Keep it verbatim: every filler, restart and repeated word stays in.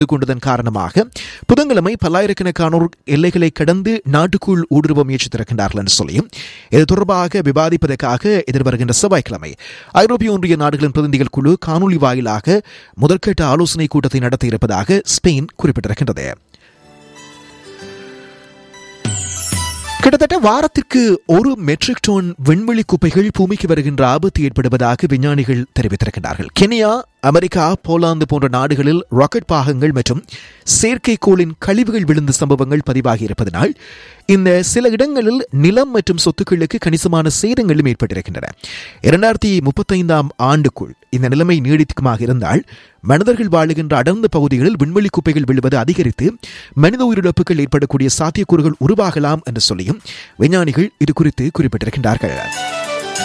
கொண்டதன் காரணமாக புதன்கிழமை பல்லாயிரக்கணக்கானோர் எல்லைகளை கடந்து நாட்டுக்குள் ஊடுருவ முயற்சித்திருக்கின்றார்கள் என்று சொல்லியும் இது தொடர்பாக விவாதிப்பதற்காக எதிர்வருகின்ற செவ்வாய்க்கிழமை ஐரோப்பிய ஒன்றிய நாடுகளின் பிரதிநிதிகள் குழு காணொலி வாயிலாக முதற்கட்ட ஆலோசனை கூட்டத்தை நடத்தியிருப்பதாக ஸ்பெயின் குறிப்பிட்டிருக்கின்றது. கிட்டத்தட்ட வாரத்திற்கு ஒரு மெட்ரிக் டன் விண்வெளி குப்பைகள் பூமிக்கு வருகின்ற ஆபத்து ஏற்படுவதாக விஞ்ஞானிகள் தெரிவித்திருக்கிறார்கள். கென்யா, அமெரிக்கா, போலாந்து போன்ற நாடுகளில் ராக்கெட் பாகங்கள் மற்றும் செயற்கைக்கோளின் கழிவுகள் விழுந்த சம்பவங்கள் பதிவாகி இருப்பதனால் இந்த சில இடங்களில் நிலம் மற்றும் சொத்துக்களுக்கு கணிசமான சேதங்களும் ஏற்பட்டிருக்கின்றன. இரண்டாயிரத்தி முப்பத்தைந்தாம் ஆண்டுக்குள் இந்த நிலைமை நீடிக்குமாக இருந்தால் மனிதர்கள் வாழுகின்ற அடர்ந்த பகுதிகளில் விண்வெளி குப்பைகள் விழுவது அதிகரித்து மனித உயிரிழப்புகள் ஏற்படக்கூடிய சாத்தியக்கூறுகள் உருவாகலாம் என்று சொல்லியும் விஞ்ஞானிகள் இது குறித்து குறிப்பிட்டிருக்கின்றார்கள்.